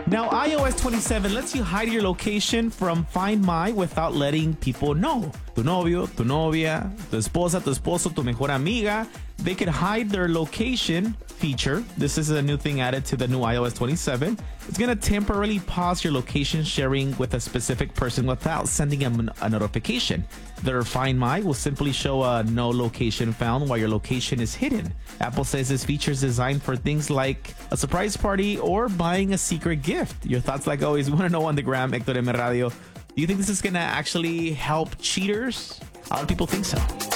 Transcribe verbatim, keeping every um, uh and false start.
Now, i O S twenty-seven lets you hide your location from Find My without letting people know. Tu novio, tu novia, tu esposa, tu esposo, tu mejor amiga, they could hide their location feature. This is a new thing added to the new i O S twenty-seven. It's going to temporarily pause your location sharing with a specific person without sending them a notification. Their Find My will simply show a no location found while your location is hidden. Apple says this feature is designed for things like a surprise party or buying a secret gift. Your thoughts, like always, we want to know on the gram, Hector M. Radio. Do you think this is going to actually help cheaters? A lot of people think so.